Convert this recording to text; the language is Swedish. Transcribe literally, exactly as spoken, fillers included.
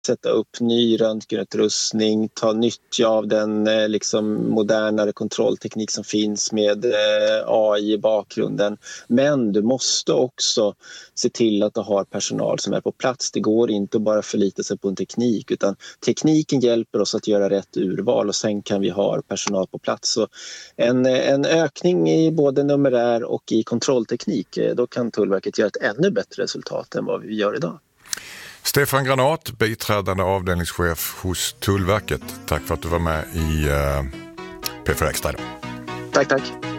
sätta upp ny röntgenutrustning, ta nyttja av den eh, liksom modernare kontrollteknik som finns med eh, A I i bakgrunden. Men du måste också se till att du har personal som är på plats. Det går inte att bara förlita sig på en teknik, utan tekniken hjälper oss att göra rätt urval och sen kan vi ha personal på plats. Så en, en ökning i både numerär och i kontrollteknik, eh, då kan Tullverket göra ett ännu bättre resultat än vad vi gör idag. Stefan Granat, biträdande avdelningschef hos Tullverket. Tack för att du var med i uh, P fyra Extra. Tack, tack.